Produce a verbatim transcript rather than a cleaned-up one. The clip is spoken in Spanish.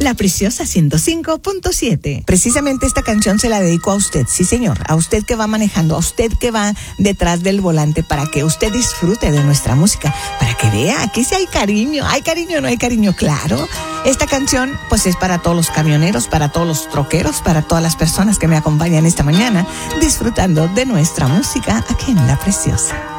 La Preciosa ciento cinco punto siete. Precisamente esta canción se la dedico a usted, sí señor, a usted que va manejando, a usted que va detrás del volante, para que usted disfrute de nuestra música, para que vea aquí sí hay cariño, hay cariño, no hay cariño, claro. Esta canción pues es para todos los camioneros, para todos los troqueros, para todas las personas que me acompañan esta mañana disfrutando de nuestra música aquí en La Preciosa.